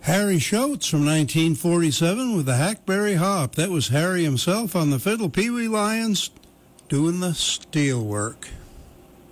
Harry Schultz from 1947 with the Hackberry Hop. That was Harry himself on the fiddle. Pee Wee Lyons doing the steel work.